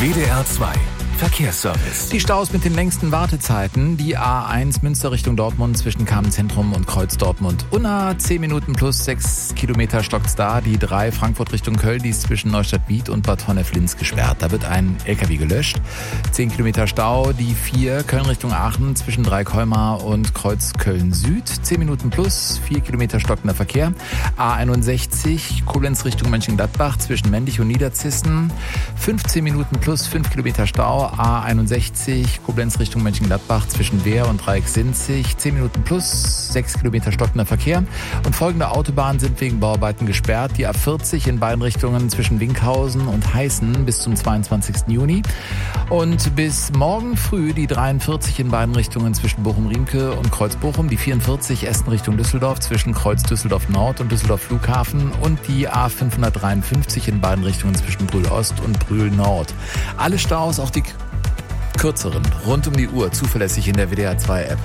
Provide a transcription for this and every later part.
WDR 2 Verkehrsservice. Die Staus mit den längsten Wartezeiten. Die A1 Münster Richtung Dortmund zwischen Kamenz-Zentrum und Kreuz Dortmund-Unna. 10 Minuten plus 6 Kilometer stockt's da. Die 3 Frankfurt Richtung Köln, die ist zwischen Neustadt-Biet und Bad Honnef-Linz gesperrt. Da wird ein LKW gelöscht. 10 Kilometer Stau. Die 4 Köln Richtung Aachen zwischen Dreikolmar und Kreuz Köln-Süd. 10 Minuten plus 4 Kilometer stockender Verkehr. A61 Koblenz Richtung Mönchengladbach zwischen Mendig und Niederzissen. 15 Minuten plus 5 Kilometer Stau. A61 Koblenz Richtung Mönchengladbach zwischen Wehr und Dreieck-Sinzig. 10 Minuten plus 6 Kilometer stockender Verkehr. Und folgende Autobahnen sind wegen Bauarbeiten gesperrt. Die A40 in beiden Richtungen zwischen Winkhausen und Heißen bis zum 22. Juni. Und bis morgen früh die 43 in beiden Richtungen zwischen Bochum-Riemke und Kreuz-Bochum. Die 44 Essen Richtung Düsseldorf zwischen Kreuz Düsseldorf-Nord und Düsseldorf-Flughafen. Und die A553 in beiden Richtungen zwischen Brühl-Ost und Brühl-Nord. Alle Staus, auch die kürzeren, rund um die Uhr, zuverlässig in der WDR 2 App.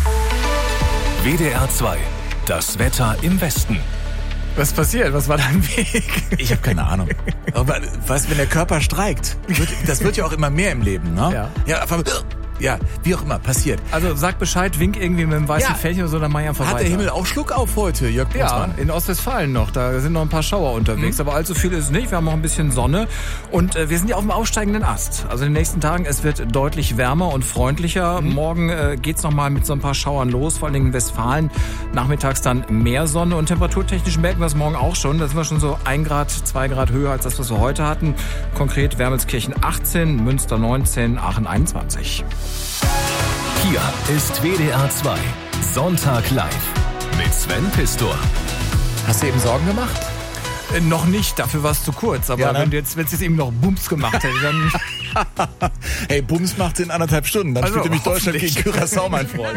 WDR 2, das Wetter im Westen. Was passiert? Was war dein Weg? Ich habe keine Ahnung. Aber was, wenn der Körper streikt? Das wird ja auch immer mehr im Leben, ne? Ja, wie auch immer, passiert. Also sag Bescheid, wink irgendwie mit dem weißen Fällchen oder so, dann mach ich einfach weiter. Hat der Himmel auch Schluck auf heute, Jörg Butzmann? Ja, in Ostwestfalen noch. Da sind noch ein paar Schauer unterwegs, aber allzu viel ist es nicht. Wir haben noch ein bisschen Sonne und wir sind ja auf dem aufsteigenden Ast. Also in den nächsten Tagen, es wird deutlich wärmer und freundlicher. Morgen geht's noch mal mit so ein paar Schauern los, vor allen Dingen in Westfalen. Nachmittags dann mehr Sonne und temperaturtechnisch merken wir es morgen auch schon. Da sind wir schon so 1 Grad, 2 Grad höher als das, was wir heute hatten. Konkret Wermelskirchen 18, Münster 19, Aachen 21. Hier ist WDR 2 Sonntag live mit Sven Pistor. Hast du eben Sorgen gemacht? Noch nicht, dafür war es zu kurz. Aber ja, ne? wenn es jetzt eben noch Bums gemacht hätte, dann... Hey, Bums macht's in 1,5 Stunden. Dann spielt nämlich Deutschland gegen Curaçao, mein Freund.